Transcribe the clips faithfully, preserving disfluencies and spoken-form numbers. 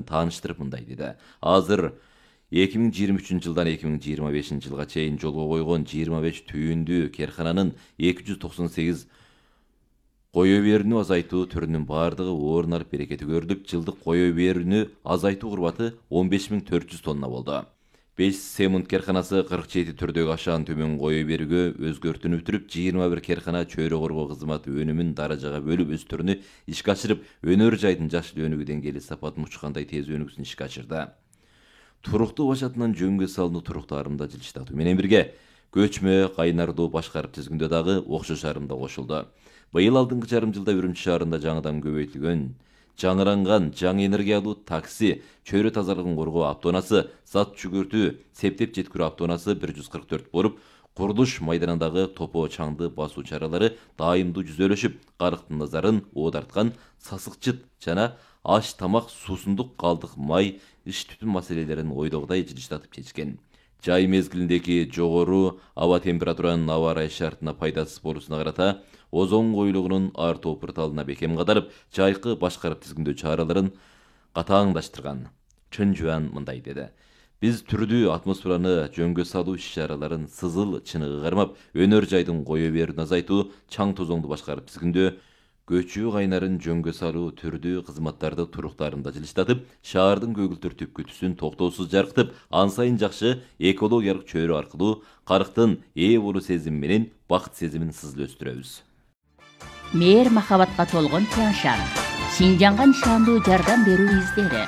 чараларын тааныштырып мындай деди. Азыр эки миң жыйырма үчүнчү жылдан эки миң жыйырма бешинчи жылга чейин жолго койгон жыйырма беш түйүндүү кархананын эки жүз токсон сегиз кое берүүнү азайтуу түрүнүн бардыгы орун алып берекети көрүлүп, жылдык кое берүүнү азайтуу курбаты он беш миң төрт жүз тонна болду. беш Семунд карханасы кырк жети түрдөгү ашаан төмөн кое берүүгө өзгөртүүнү бүтүрүп, жыйырма бир кархана чөйрө коргоо кызматы өнүмүн даражага бөлүп өз түрүнү ишке ашырып, өнөр жайдын жашыл өнүгүү деңгээли сапатын учкандай тез өнүгүүсүн ишке ашырды. Туруктуу башатынан жөнгө салынуу туруктуу арымда жылыштатуу менен бирге көчмө кайнардуу башкарып тизгиндөө дагы окшош арымда кошулду. Быйыл алдыңкы жарым жылда Үрүмчү шаарында жаңыдан көбөйтүлгөн жаңыранган жаңы энергиялуу такси, чөйрө тазалыгын коргоо автоунасы, зат жүгүртүү, септеп жеткирүү автоунасы бир жүз кырк төрт болуп, курулуш майданындагы топо чаңды басуу чаралары дайымдуу жүзөлөшүп, карыктын назарын оодарткан сасыкчыт жана аш тамак, суусундук калдык май, иш түтүн маселелерин ойдогудай жылыштатып чечкен. Жай мезгилиндеги жогору аба температуранын аба ырайы шартына пайдасыз болуусуна карата озон коюлугунун артуу пырталына бекем кадалып, жайкы башкарып тизгиндөө чараларын катааңдаштырган. Чын Жуан мындай деди. Биз түрдүү атмосфераны жөнгө салуу иш-чараларын сызыл чыныгы кармап, өнөр жайдын кое берүүнү азайтуу, чаң тозоңду башкарып тизгиндөө, көчүү кайнарын жөнгө салуу түрдүү кызматтарды туруктарында жылыштатып, шаардын көгүлтүр түпкүтүсүн токтоосуз жаркытып, ан сайын жакшы экологиялык чөйрө аркылуу карыктын ээ болуу сезими менен бакыт сезимин сызыл өстүрөбүз. Мээр махабатка толгон Тяншан, Шинжанга нишандуу жардам берүү издери.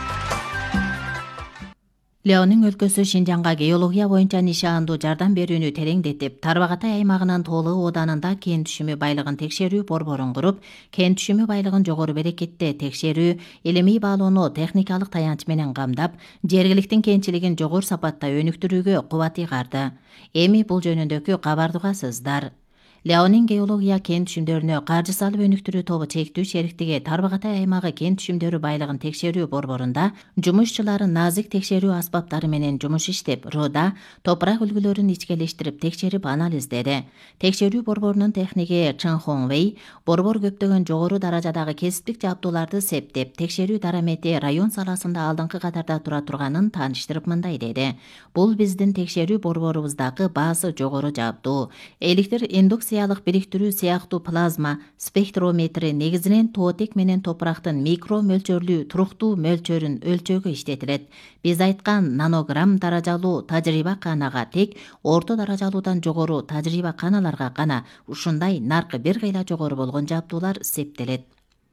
Леонин өлкөсү Шинжанга геология боюнча нишаандуу жардам берүүнү тереңдетип, Тарбагатай аймагынын Тоолы ооданында кен түшүмү байлыгын текшерүү борборун куруп, кен түшүмү байлыгын жогору берекетте текшерүү, илимий баалоону техникалык таянч менен камдап, жергиликтин кенчилигин жогору сапатта өнүктүрүүгө кубат ыйгарды. Эми бул жөнүндөгү кабарды угасыздар. Леонин геология кен түшүмдөрүнө каржы салып өнүктүрүү тобу чектүү шериктиги Тарбагатай аймагы кен түшүмдөрү байлыгын текшерүү борборунда жумушчулары назик текшерүү аспаптары менен жумуш иштеп, руда топурак үлгүлөрүн ичкелештирип текшерип анализдеди. Текшерүү борборунун техниги Чын Хоңвей борбор көптөгөн жогору даражадагы кесиптик жабдууларды септеп, текшерүү дарамети район саласында алдыңкы катарда тура турганын тааныштырып мындай деди. Бул биздин текшерүү борборубуздагы баасы жогору жабдуу. Электр индукция бириктирүү сыяктуу плазма спектрометри негизинен тоотек менен топурактын микро мөлчөрлүү туруктуу мөлчөрүн өлчөөгө иштетилет. Биз айткан нанограмм даражалуу тажрыйба канага тек орто даражалуудан жогору тажрыйба каналарга гана ушундай наркы бир кыйла жогору болгон жабдуулар септелет.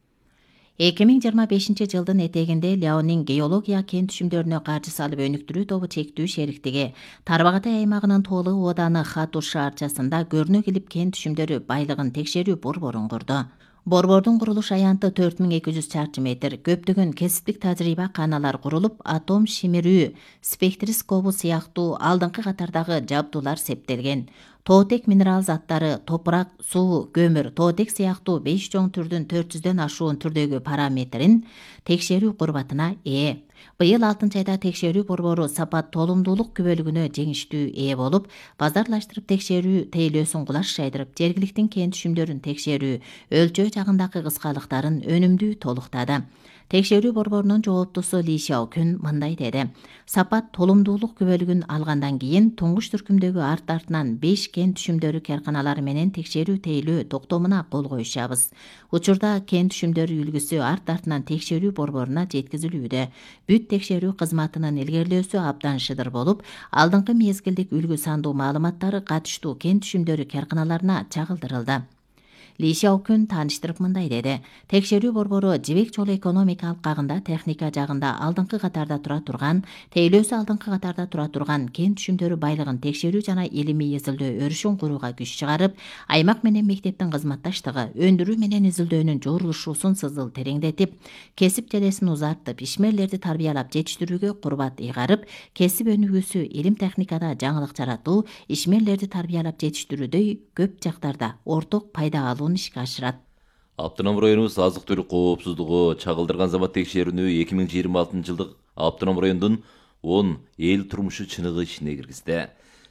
эки миң жыйырма бешинчи жылдын этегинде Леонин геология кен түшүмдөрүнө каржы салып өнүктүрүү тобу чектүү шериктиги Тарбагатай аймагынын Тоолы ооданы Хатуш шаарчасында көрүнө келип кен түшүмдөрү байлыгын текшерүү борборун курду. Борбордун курулуш аянты төрт миң эки жүз чарчы метр, көптөгөн кесиптик тажрыйба каналар курулуп, атом шимирүү спектрискобу сыяктуу алдыңкы катардагы жабдуулар септелген. Тоотек минерал заттары, топурак, суу, көмүр, тоотек сыяктуу беш чоң түрдүн төрт жүздөн ашуун түрдөгү параметрин текшерүү курбатына ээ. Быйыл алтынчы айда текшерүү борбору сапат толумдуулук күбөлүгүнө жеңиштүү ээ болуп, базарлаштырып текшерүү тейлөөсүн кулаш жайдырып, жергиликтин кен түшүмдөрүн текшерүү, өлчөө жагындагы кыскалыктарын өнүмдүү толуктады. Текшерүү борборунун жооптусу Ли Сяокүн мындай деди. Сапат толумдуулук күбөлүгүн алгандан кийин туңгуч түркүмдөгү арт артынан беш кен түшүмдөрү карканалары менен текшерүү тейлөө токтомуна кол коюшабыз. Учурда кен түшүмдөрү үлгүсү арт артынан текшерүү борборуна жеткизилүүдө. Бүт текшерүү кызматынын илгерилөөсү абдан шыдыр болуп, алдыңкы мезгилдик үлгү сандуу маалыматтары катыштуу кен түшүмдөрү карканаларына чагылдырылды. Ли Сяокүн тааныштырып мындай деди. Текшерүү борбору жибек жолу экономикалык кагында техника жагында алдыңкы катарда тура турган, тейлөөсү алдыңкы катарда тура турган кен түшүмдөрү байлыгын текшерүү жана илимий изилдөө өрүшүн курууга күч чыгарып, аймак менен мектептин кызматташтыгы, өндүрүү менен изилдөөнүн жорулушуусун сызыл тереңдетип, кесип желесин узартып, ишмерлерди тарбиялап жетиштирүүгө курбат ыйгарып, кесип өнүгүүсү, илим техникада жаңылык жаратуу, ишмерлерди тарбиялап жетиштирүүдөй көп жактарда орток пайда алуу ишке ашырат. Автоном районубуз азык түлүк коопсуздугу чагылдырган замат текшерүүнү эки миң жыйырма алтынчы жылдык автоном райондун он эл турмушу чыныгы ишине киргизди.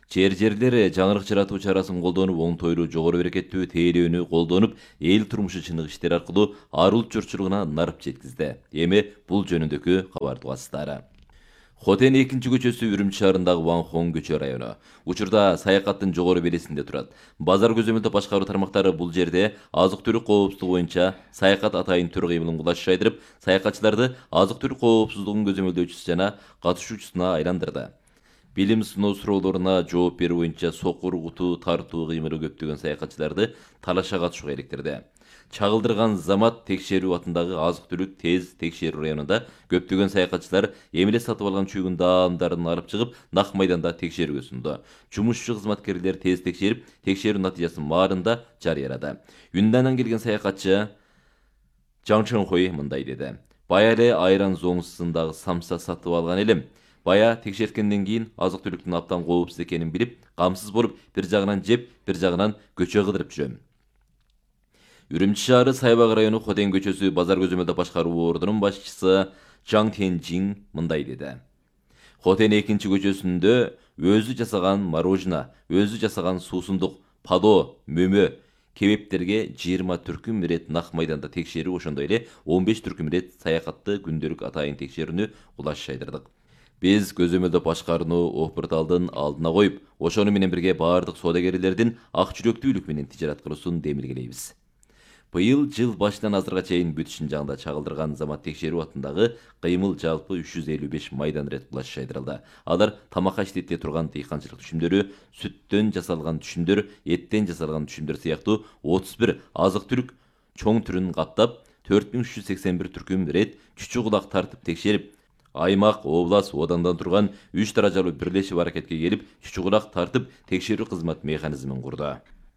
Жер-жерлер жаңырык жаратуу чарасын колдонуп, оңтойлуу, жогору берекеттүү тейлөөнү колдонуп, эл турмушу чыныгы иштери аркылуу ар улут журтчулугуна нарып жеткизди. Эми бул жөнүндөгү кабарды угасыздар. Хотен экинчи көчөсү Үрүмчү шаарындагы Ванхон көчө району. Учурда саякаттын жогору белесинде турат. Базар көзөмөлдөө башкаруу тармактары бул жерде азык-түлүк коопсуздугу боюнча саякат атайын түр кыймылын кулаш жайдырып, саякатчыларды азык-түлүк коопсуздугунун көзөмөлдөөчүсү жана катышуучусуна айландырды. Билим сыноо суроолоруна жооп берүү боюнча сокур, куту, тартуу кыймылы көптөгөн саякатчыларды талашка катышууга иликтирди. Чагылдырган Замат текшерүү атындагы азык-түлүк тез текшерүү районунда көптөгөн саякатчылар эмеле сатып алган чүйгүн даамдарын алып чыгып, нак майданда текшерүүгө сунду. Жумушчу кызматкерлер тез текшерип, текшерүү натыйжасын маарында жарыялады. Юндандан келген саякатчы Жан Чонхой мындай деди: "Бая эле айран зоңусундагы самса сатып алган элем. Бая текшерткенден кийин азык-түлүктүн абдан коопсуз экенин билип, камсыз болуп, бир жагынан жеп, бир жагынан көчө кыдырып жүрөм." Үрүмчү шаары Сайбак району Хотен көчөсү базар көзөмөлдөө башкаруу ордунун башчысы Жан Тенжин мындай деди: "Хотен экинчи көчөсүндө өзү жасаган морожено, өзү жасаган суусундук, падо, мөмө, кебептерге жыйырма түркүм ирет нак майданда текшерүү, ошондой эле он беш түркүм ирет саякатты күндөлүк атайын текшерүүнү улаш жайдырдык. Биз көзөмөлдөө башкарууну опурталдын алдына коюп, ошону менен бирге баардык соодагерлердин ак жүрөктүүлүк менен тижарат кылуусун демилгелейбиз. Быйыл жыл башынан азырга чейин бүт Шинжаңда чагылдырган Замат текшерүү атындагы кыймыл жалпы үч жүз элүү беш майдан ирет улаш жайдырылды. Алар тамакка иштете турган дыйканчылык түшүмдөрү, сүттөн жасалган түшүмдөр, эттен жасалган түшүмдөр сыяктуу отуз бир азык-түлүк чоң түрүн каттап, төрт миң үч жүз сексен бир түркүм ирет чүчү кулак тартып текшерип, аймак, облас, одандан турган үч даражалуу бирлешип аракетке келип, чүчү кулак тартып текшерүү кызмат механизмин курду.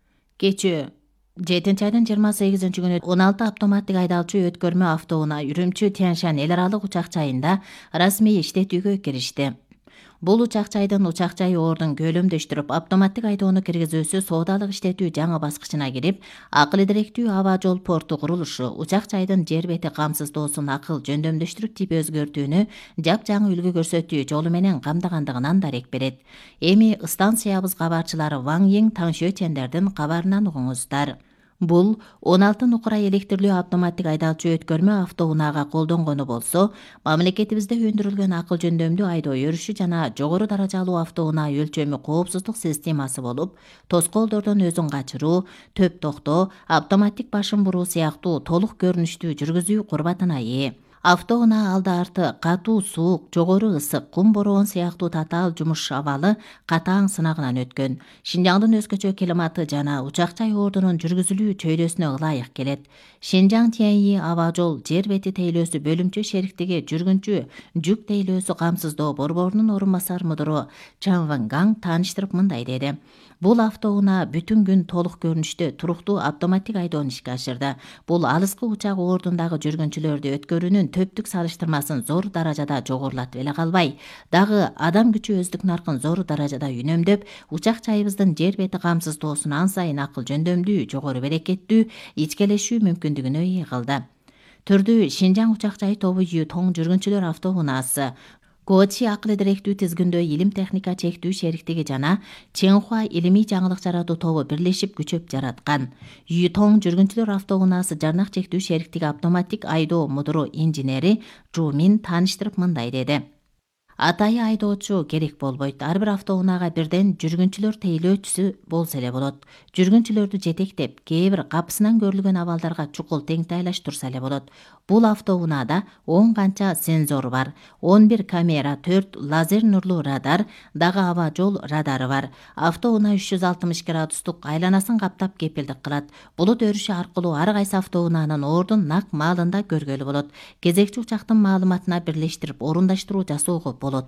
Кечээ жетинчи айдын жыйырма сегизинчи күнү он алты автоматтык айдалчу өткөрмө автоунаа Үрүмчү Тянь-Шань эл аралык учак жайында расмий иштетүүгө киришти. Бул учак жайдын учак жайы ордун көлөмдөштүрүп, автоматтык айдоону киргизүүсү соодалык иштетүү жаңы баскычына кирип, акыл идиректүү аба жол порту курулушу, учак жайдын жер бети камсыздоосун акыл жөндөмдөштүрүп тип өзгөртүүнү жапжаңы үлгү көрсөтүү жолу менен камдагандыгынан дарек берет. Эми станциябыз кабарчылары Ван Йиң Таңшөтендердин кабарынан угуңуздар. Бул он алты нукура электрлүү автоматтык айдалчу өткөрмө автоунаага колдонгону болсо, мамлекетибизде өндүрүлгөн акыл жөндөмдүү айдоо өрүшү жана жогору даражалуу автоунаа өлчөмү коопсуздук системасы болуп, тоскоолдордон өзүн качыруу, төп токтоо, автоматтик башын буруу сыяктуу толук көрүнүштүү жүргүзүү курбатына ээ. Автоунаа алды арты катуу суук, жогору ысык, кум бороон сыяктуу татаал жумуш абалы катаң сынагынан өткөн. Шинжаңдын өзгөчө климаты жана учак жай ордунун жүргүзүлүү чөйрөсүнө ылайык келет. Шинжаң Тяньи аба жол жер бети тейлөөсү бөлүмчө шериктиги жүргүнчү жүк тейлөөсү камсыздоо борборунун орун басар мудуру Чан Ван Гаң тааныштырып мындай деди: "Бул автоунаа бүтүн күн толук көрүнүштө туруктуу автоматтик айдоону ишке ашырды. Бул алыскы учак ордундагы жүргүнчүлөрдү өткөрүүнүн төптүк салыштырмасын зор даражада жогорулатып эле калбай, дагы адам күчү өздүк наркын зор даражада үнөмдөп, учак жайыбыздын жер бети камсыздоосун ан сайын акыл жөндөмдүү, жогору берекеттүү ичкелешүү мүмкүндүгүнө ээ кылды." Түрдүү Шинжаң учак жай тобу Ю Тоң жүргүнчүлөр автоунаасы, Коочи акыл идиректүү тизгиндөө илим техника чектүү шериктиги жана Ченхуа илимий жаңылык жаратуу тобу бирлешип күчөп жараткан. Ю Тоң жүргүнчүлөр автоунаасы жарнак чектүү шериктиги автоматтик айдоо мудуру инженери Жу Мин тааныштырып мындай деди: "Атайы айдоочу керек болбойт. Ар бир автоунаага бирден жүргүнчүлөр тейлөөчүсү болсо эле болот. Жүргүнчүлөрдү жетектеп, кээ бир капысынан көрүлгөн абалдарга чукул теңтайлаш турса эле болот. Бул автоунаада он канча сензор бар, он бир камера, төрт лазер нурлуу радар, дагы аба жол радары бар. Автоунаа үч жүз алтымыш градустук айланасын каптап кепилдик кылат. Булут өрүшү аркылуу ар кайсы автоунаанын ордун нак маалында көргөлү болот. Кезекчи учактын маалыматына бирлештирип орундаштыруу жасоого болот."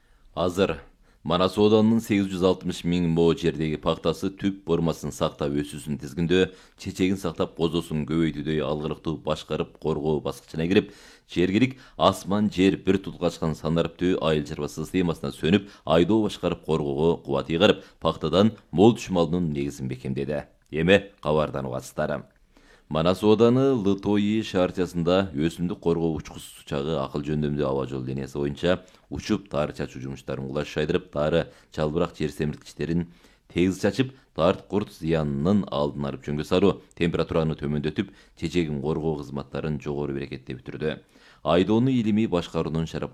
Азыр Манас оданынын сегиз жүз алтымыш миң мо жердеги пактасы түп формасын сактап өсүүсүн тизгиндөө, чечегин сактап козосун көбөйтүүдөй алгылыктуу башкарып коргоо баскычына кирип, жергилик асман жер бир тутулгачкан санариптүү айыл чарба системасына сөнүп, айдоо башкарып коргоого кубат ыйгарып, пактадан мол түшүм алуунун негизин бекемдеди. Эми кабардан угасыздар. Манас ооданы Лытои шаарчасында өсүмдүк коргоо учкуч учагы акыл жөндөмдүү аба жол линиясы боюнча учуп тары чачуу жумуштарын кулаш жайдырып, тары чалбырак жер семирткичтерин тегиз чачып, тарт курт зыянынын алдын алып жөнгө салуу, температураны төмөндөтүп, чечегин коргоо кызматтарын жогору берекеттеп бүтүрдү. Айдоонун илимий башкаруунун